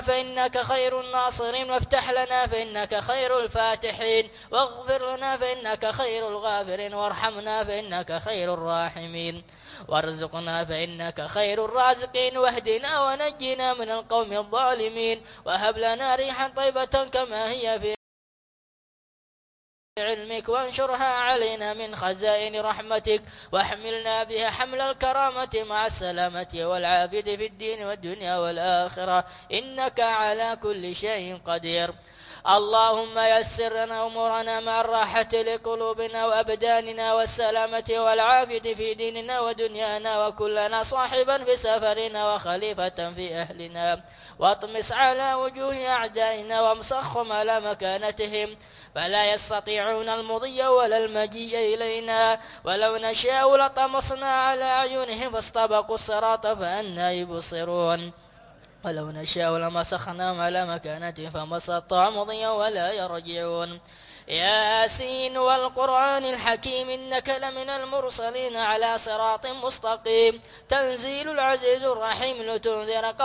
فإنك خير الناصرين، وافتح لنا فإنك خير الفاتحين، واغفر لنا فإنك خير الغافرين، وارحمنا فإنك خير الراحمين، وارزقنا فإنك خير الرازقين، واهدنا ونجنا من القوم الظالمين، وهب لنا ريحا طيبة كما هي في علمك، وانشرها علينا من خزائن رحمتك، واحملنا بها حمل الكرامة مع السلامة والعافية في الدين والدنيا والآخرة، إنك على كل شيء قدير. اللهم يسر لنا أمورنا مع الراحة لقلوبنا وأبداننا والسلامة والعافية في ديننا ودنيانا، وكلنا صاحبا في سفرنا وخليفة في أهلنا، واطمس على وجوه أعدائنا وامسخهم على مكانتهم فلا يستطيعون المضي ولا المجيء إلينا، ولو نشاء لطمسنا على أعينهم فاستبقوا الصراط فأنى يبصرون، ولو نشاء لمسخناهم على مكانتهم فما استطاعوا مضيا ولا يرجعون. ياسين والقرآن الحكيم إنك لمن المرسلين على صراط مستقيم، تنزيل العزيز الرحيم لتنذر